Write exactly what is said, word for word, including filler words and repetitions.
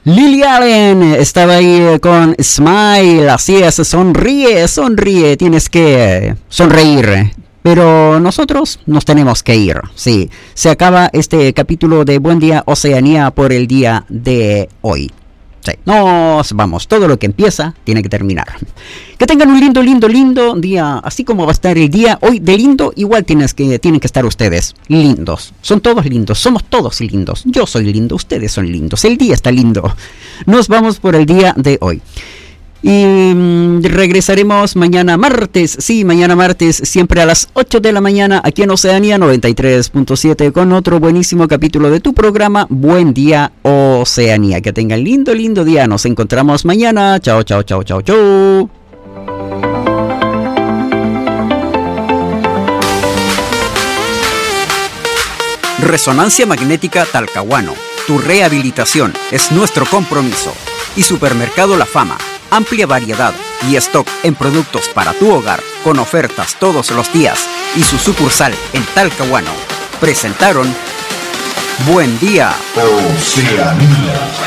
Lily Allen estaba ahí con Smile, así es, sonríe, sonríe, tienes que sonreír. Pero nosotros nos tenemos que ir, sí. Se acaba este capítulo de Buen Día Oceanía por el día de hoy. Sí, nos vamos. Todo lo que empieza tiene que terminar. Que tengan un lindo, lindo, lindo día. Así como va a estar el día hoy de lindo, igual tienes que, tienen que estar ustedes lindos. Son todos lindos, somos todos lindos. Yo soy lindo, ustedes son lindos. El día está lindo. Nos vamos por el día de hoy. Y mmm, regresaremos mañana martes, sí, mañana martes, siempre a las ocho de la mañana, aquí en Oceanía noventa y tres punto siete, con otro buenísimo capítulo de tu programa Buen Día Oceanía. Que tengan lindo, lindo día. Nos encontramos mañana. Chao, chao, chao, chao, chao. Resonancia Magnética Talcahuano. Tu rehabilitación es nuestro compromiso. Y Supermercado La Fama. Amplia variedad y stock en productos para tu hogar, con ofertas todos los días, y su sucursal en Talcahuano presentaron Buen Día Oceanía.